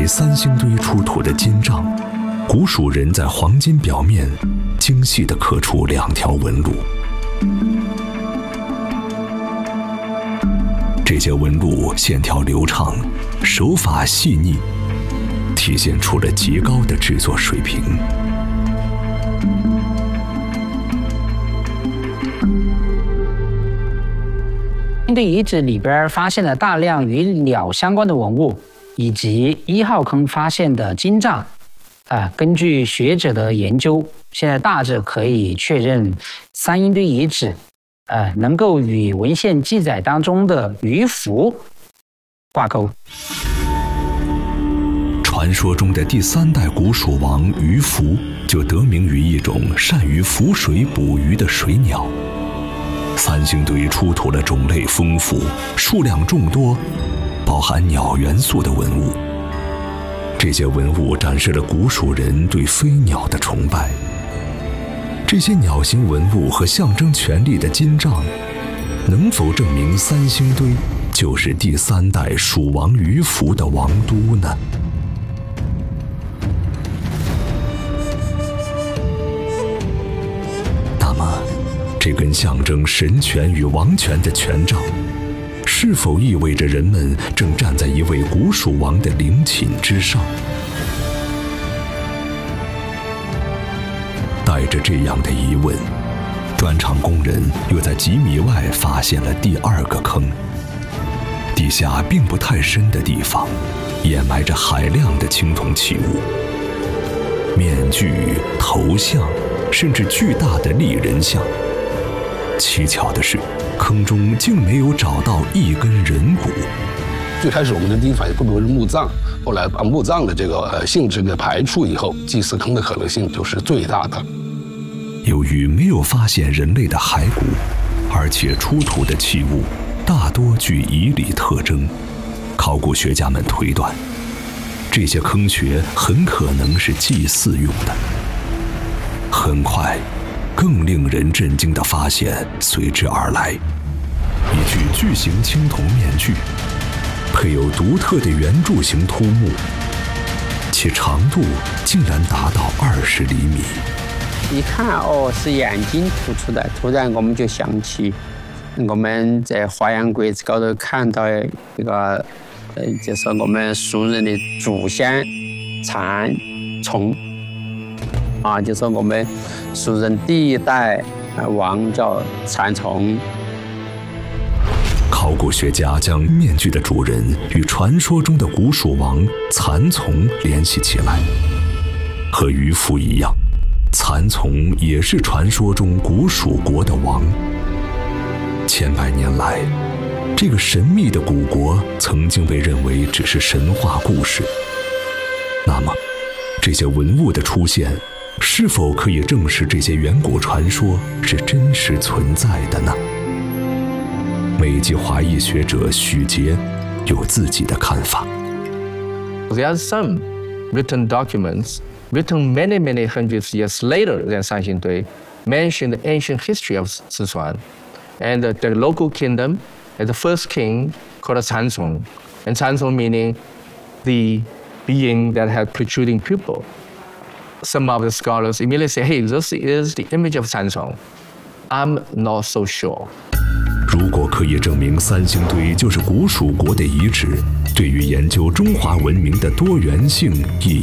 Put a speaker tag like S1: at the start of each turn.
S1: 为三星堆出土的金杖，古蜀人在黄金表面精细地刻出2条纹路。这些纹路线条流畅，手法细腻，体现出了极高的制作水平。
S2: 三星堆遗址里边发现了大量与鸟相关的文物，以及1号坑发现的金杖。根据学者的研究，现在大致可以确认三星堆遗址能够与文献记载当中的鱼凫挂钩。
S1: 传说中的第3代古蜀王鱼凫就得名于一种善于浮水捕鱼的水鸟。三星堆出土了种类丰富、数量众多、包含鸟元素的文物。这些文物展示了古蜀人对飞鸟的崇拜。这些鸟形文物和象征权力的金杖，能否证明三星堆就是第3代蜀王鱼凫的王都呢？那么，这根象征神权与王权的权杖，是否意味着人们正站在一位古蜀王的陵寝之上？带着这样的疑问，砖厂工人又在几米外发现了第2个坑。地下并不太深的地方，掩埋着海量的青铜器物，面具、头像，甚至巨大的立人像。蹊跷的是，坑中竟没有找到一根人骨。
S3: 最开始我们的第一反应会不会是墓葬？后来把墓葬的这个性质给排除以后，祭祀坑的可能性就是最大的。
S1: 由于没有发现人类的骸骨，而且出土的器物大多具仪礼特征，考古学家们推断，这些坑穴很可能是祭祀用的。很快，更令人震惊的发现随之而来：一具巨型青铜面具，配有独特的圆柱形凸目，其长度竟然达到20厘米。
S4: 一看是眼睛突出的，突然我们就想起我们在花样柜子高头看到一个就是我们蜀人的祖先蚕丛就是我们蜀人第1代王叫蚕丛。
S1: 考古学家将面具的主人与传说中的古蜀王蚕丛联系起来。和鱼凫一样，蚕丛也是传说中古蜀国的王。千百年来，这个神秘的古国曾经被认为只是神话故事。那么，这些文物的出现，是否可以证实这些远古传说是真实存在的呢？美籍华裔学者许杰有自己的看法。
S5: There are some written documents written many, many hundreds of years later than Sanxingdui mention the ancient history of Sichuan and the local kingdom and the first king called Cancong. And Cancong meaning the being that had protruding pupil. Some of the scholars immediately say, hey, this is the image of Cancong. I'm not so sure.
S1: 如果可以证明三星堆就是古蜀国的遗址，对于研究中华文明的多元性意义